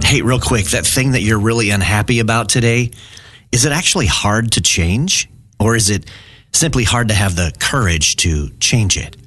Hey, real quick, that thing that you're really unhappy about today, is it actually hard to change? Or is it simply hard to have the courage to change it?